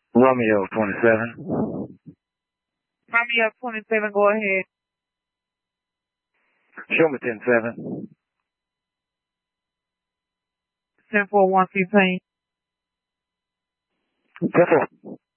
Romeo 27. Romeo 27, go ahead. Show me 10-7. 10-4, 115. 10-4.